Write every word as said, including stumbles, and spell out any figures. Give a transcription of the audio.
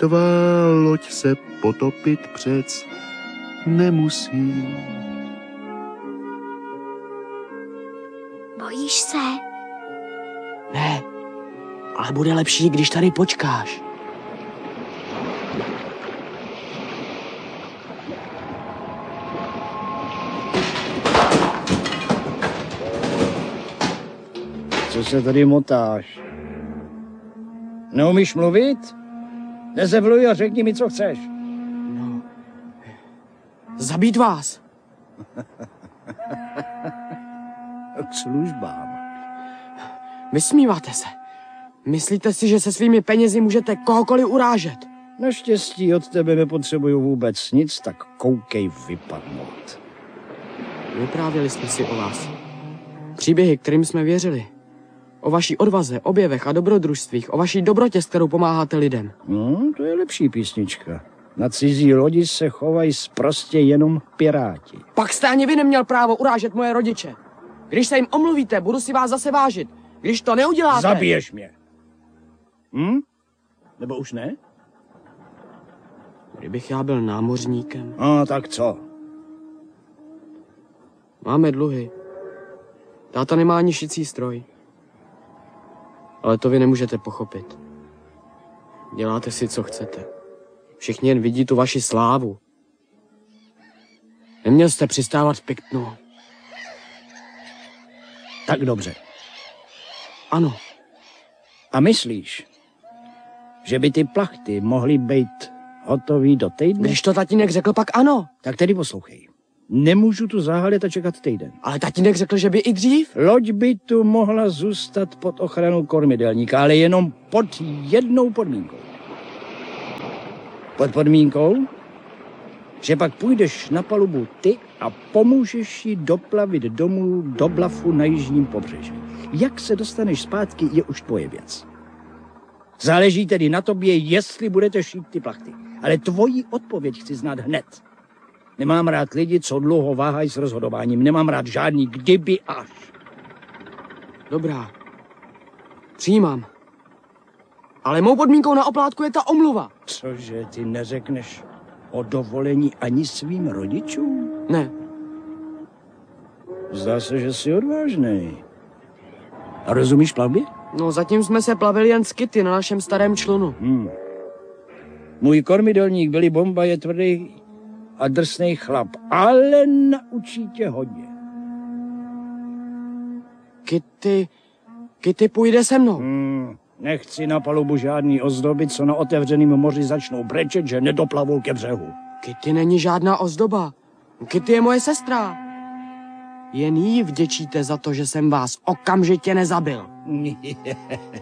tvá loď se potopit přec nemusí. Bojíš se? Ne, ale bude lepší, když tady počkáš. Co se tady motáš? Neumíš mluvit? Nezevluj a řekni mi, co chceš. No, zabít vás. K službám. Vysmíváte se. Myslíte si, že se svými penězi můžete kohokoliv urážet? Naštěstí od tebe nepotřebuju vůbec nic, tak koukej vypadnout. Vyprávěli jsme si o vás. Příběhy, kterým jsme věřili. O vaší odvaze, objevech a dobrodružstvích, o vaší dobrotě, s kterou pomáháte lidem. No, to je lepší písnička. Na cizí lodi se chovají sprostě jenom piráti. Pak jste ani vy neměl právo urážet moje rodiče. Když se jim omluvíte, budu si vás zase vážit. Když to neuděláte... Zabiješ mě. Hm? Nebo už ne? Kdybych já byl námořníkem... No, tak co? Máme dluhy. Táta nemá ani šicí stroj. Ale to vy nemůžete pochopit. Děláte si, co chcete. Všichni jen vidí tu vaši slávu. Neměl jste přistávat v Piktnu. Tak dobře. Ano. A myslíš, že by ty plachty mohly být hotový do týdne? Když to tatínek řekl, pak ano. Tak tedy poslouchej. Nemůžu tu zahalit a čekat týden. Ale tatínek řekl, že by i dřív. Loď by tu mohla zůstat pod ochranou kormidelníka, ale jenom pod jednou podmínkou. Pod podmínkou, že pak půjdeš na palubu ty a pomůžeš jí doplavit domů do Blafu na jižním pobřeží. Jak se dostaneš zpátky, je už tvoje věc. Záleží tedy na tobě, jestli budete šít ty plachty. Ale tvoji odpověď chci znát hned. Nemám rád lidi, co dlouho váhají s rozhodováním. Nemám rád žádný kdyby až. Dobrá. Přijímám. Ale mou podmínkou na oplátku je ta omluva. Cože, ty neřekneš o dovolení ani svým rodičům? Ne. Zdá se, že jsi odvážnej. A rozumíš plavbě? No, zatím jsme se plavili jen z kyty na našem starém člunu. Hmm. Můj kormidelník Billy Bomba je tvrdý a drsnej chlap, ale naučí tě hodně. Kitty, Kitty půjde se mnou. Hmm. Nechci na palubu žádný ozdoby, co na otevřeném moři začnou brečet, že nedoplavou ke břehu. Kitty není žádná ozdoba. Kitty je moje sestra. Jen jí vděčíte za to, že jsem vás okamžitě nezabil.